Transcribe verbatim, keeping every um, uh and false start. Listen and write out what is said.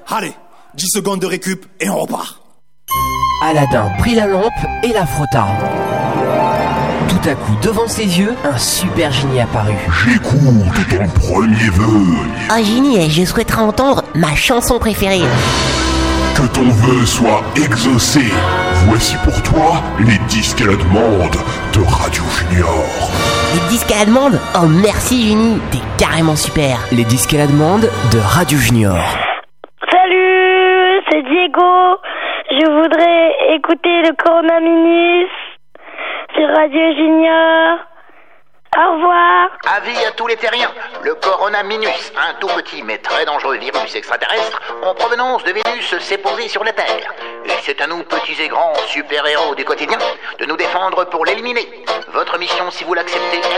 Allez, dix secondes de récup et on repart. Aladin prit la lampe et la frotta. Tout à coup, devant ses yeux, un super génie apparut. J'écoute ton premier vœu. Oh génie, je souhaiterais entendre ma chanson préférée. Que ton vœu soit exaucé. Voici pour toi les disques à la demande de Radio Junior. Les disques à la demande? Oh merci génie, t'es carrément super. Les disques à la demande de Radio Junior. Salut, c'est Diego. Je voudrais écouter le Corona Minus sur Radio Junior. Au revoir. Avis à tous les terriens. Le Corona Minus, un tout petit mais très dangereux virus extraterrestre en provenance de Vénus, s'est posé sur la Terre. Et c'est à nous, petits et grands super-héros du quotidien, de nous défendre pour l'éliminer. Votre mission, si vous l'acceptez,